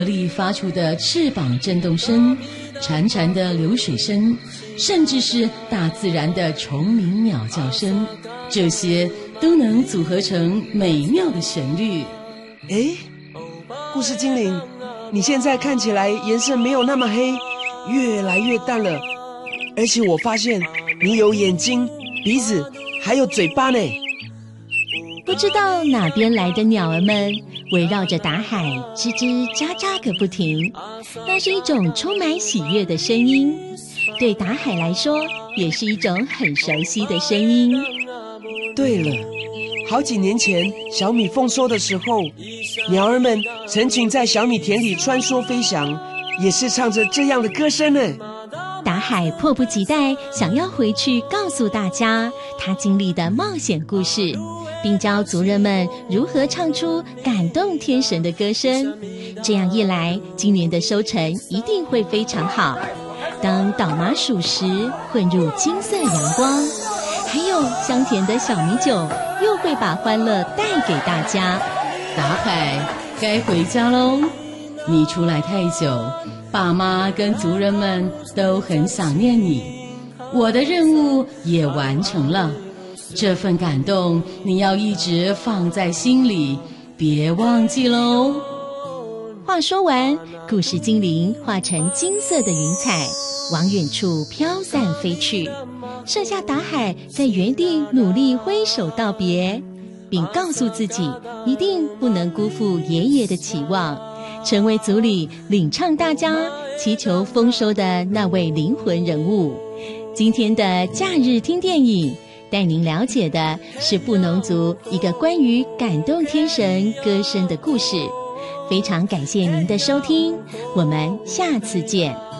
里发出的翅膀震动声、潺潺的流水声，甚至是大自然的虫鸣鸟叫声，这些都能组合成美妙的旋律。 诶，故事精灵，你现在看起来颜色没有那么黑，越来越淡了，而且我发现你有眼睛、鼻子还有嘴巴呢。 不知道哪边来的鸟儿们围绕着打海吱吱喳喳个不停，那是一种充满喜悦的声音，对打海来说也是一种很熟悉的声音。 对了，好几年前小米丰收的时候，鸟儿们成群在小米田里穿梭飞翔，也是唱着这样的歌声呢。 打海迫不及待想要回去告诉大家他经历的冒险故事，并教族人们如何唱出感动天神的歌声。这样一来，今年的收成一定会非常好。当倒麻薯时混入金色阳光，还有香甜的小米酒，又会把欢乐带给大家。 打海该回家喽，你出来太久，爸妈跟族人们都很想念你，我的任务也完成了。这份感动你要一直放在心里，别忘记喽。 话说完，故事精灵化成金色的云彩，往远处飘散飞去，剩下打海在原地努力挥手道别，并告诉自己一定不能辜负爷爷的期望，成为族里领唱大家祈求丰收的那位灵魂人物。今天的假日听电影带您了解的是布农族一个关于感动天神歌声的故事。非常感谢您的收听，我们下次见。